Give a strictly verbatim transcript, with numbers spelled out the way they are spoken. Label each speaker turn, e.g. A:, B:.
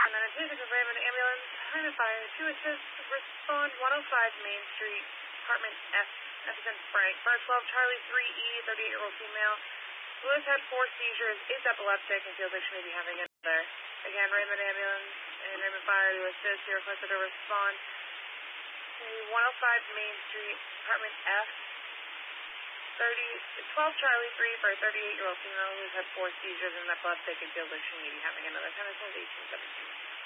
A: then a two six of Raymond ambulance, Raymond Fire, to assist, respond one oh five Main Street, apartment F, F is in Frank, bar twelve Charlie three E, thirty-eight-year-old female. Lewis had four seizures, is epileptic, and feels like she may be having another. Again, Raymond ambulance and Raymond Fire to assist, you requested a response to one oh five Main Street, apartment F, thirty, twelve Charlie three for a thirty-eight-year-old female who's had four seizures and epileptic and feels like she may be having another. Time is eighteen seventeen.